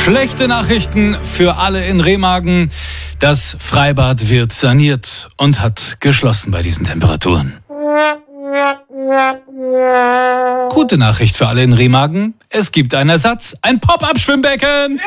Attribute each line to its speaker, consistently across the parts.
Speaker 1: Schlechte Nachrichten für alle in Remagen. Das Freibad wird saniert und hat geschlossen bei diesen Temperaturen. Gute Nachricht für alle in Remagen. Es gibt einen Ersatz. Ein Pop-Up-Schwimmbecken.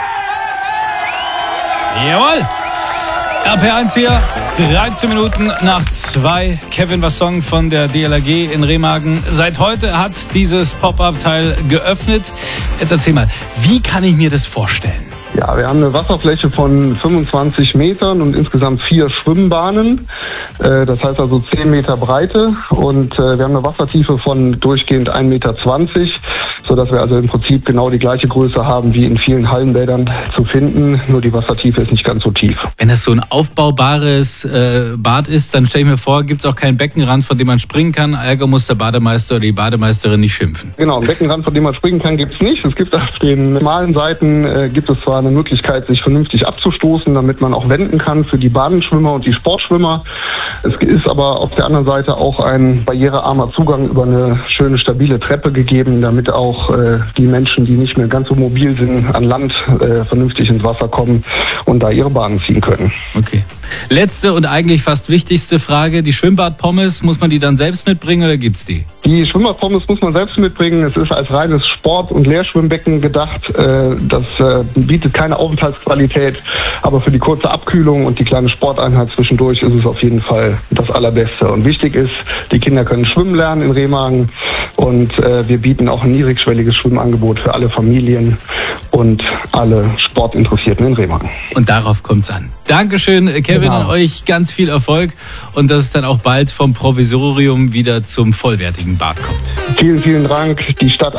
Speaker 1: Jawohl. RP1 hier, 13 Minuten nach 2. Kevin Wasson von der DLRG in Remagen. Seit heute hat dieses Pop-Up-Teil geöffnet. Jetzt erzähl mal, wie kann ich mir das vorstellen?
Speaker 2: Ja, wir haben eine Wasserfläche von 25 Metern und insgesamt 4 Schwimmbahnen. Das heißt also 10 Meter Breite und wir haben eine Wassertiefe von durchgehend 1,20 Meter, sodass wir also im Prinzip genau die gleiche Größe haben wie in vielen Hallenbädern zu finden, nur die Wassertiefe ist nicht ganz so tief.
Speaker 1: Wenn das so ein aufbaubares Bad ist, dann stelle ich mir vor, gibt es auch keinen Beckenrand, von dem man springen kann. Ärger muss der Bademeister oder die Bademeisterin nicht schimpfen.
Speaker 2: Genau, einen Beckenrand, von dem man springen kann, gibt es nicht. Es gibt auf den schmalen Seiten gibt es zwar eine Möglichkeit, sich vernünftig abzustoßen, damit man auch wenden kann für die Badenschwimmer und die Sportschwimmer. Es ist aber auf der anderen Seite auch ein barrierearmer Zugang über eine schöne, stabile Treppe gegeben, damit auch die Menschen, die nicht mehr ganz so mobil sind, an Land vernünftig ins Wasser kommen und da ihre Bahnen ziehen können.
Speaker 1: Okay. Letzte und eigentlich fast wichtigste Frage. Die Schwimmbadpommes, muss man die dann selbst mitbringen oder gibt's die?
Speaker 2: Die Schwimmbadpommes muss man selbst mitbringen. Es ist als reines Sport- und Leerschwimmbecken gedacht. Das bietet keine Aufenthaltsqualität, aber für die kurze Abkühlung und die kleine Sporteinheit zwischendurch ist es auf jeden Fall das Allerbeste. Und wichtig ist, die Kinder können schwimmen lernen in Remagen und wir bieten auch ein niedrigschwelliges Schwimmangebot für alle Familien und alle Sportinteressierten in Remagen.
Speaker 1: Und darauf kommt's an. Dankeschön, Kevin,
Speaker 2: genau.
Speaker 1: An euch ganz viel Erfolg und dass es dann auch bald vom Provisorium wieder zum vollwertigen Bad kommt.
Speaker 2: Vielen, vielen Dank. Die Stadt